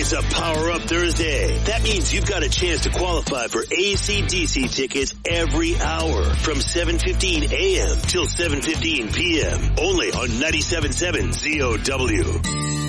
It's a Power Up Thursday. That means you've got a chance to qualify for AC/DC tickets every hour from 7:15 a.m. till 7:15 p.m. Only on 97.7 ZOW.